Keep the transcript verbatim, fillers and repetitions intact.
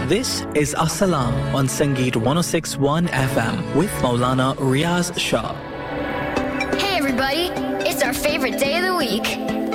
This is As-Salam on Sangeet one oh six point one F M with Maulana Riaz Shah. Hey everybody, it's our favorite day of the week.